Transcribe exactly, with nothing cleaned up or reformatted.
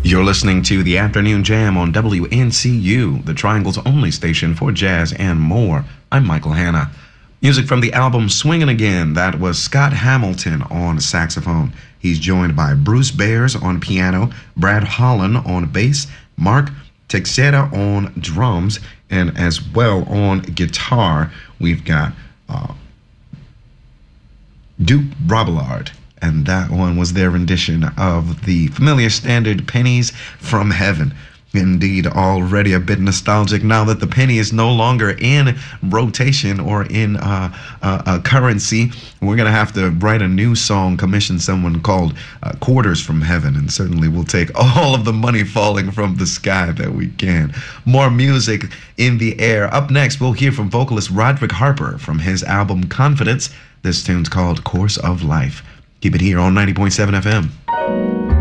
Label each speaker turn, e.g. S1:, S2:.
S1: You're listening to the Afternoon Jam on W N C U, the Triangle's only station for jazz and more. I'm Michael Hanna. Music from the album Swingin' Again. That was Scott Hamilton on saxophone. He's joined by Bruce Bears on piano, Brad Holland on bass, Mark Teixeira on drums, and as well on guitar, we've got uh, Duke Robillard. And that one was their rendition of the familiar standard Pennies from Heaven. Indeed, already a bit nostalgic now that the penny is no longer in rotation or in uh, uh, uh, currency. We're going to have to write a new song, commission someone called uh, Quarters from Heaven, and certainly we'll take all of the money falling from the sky that we can. More music in the air. Up next, we'll hear from vocalist Roderick Harper from his album Confidence. This tune's called Course of Life. Keep it here on ninety point seven F M.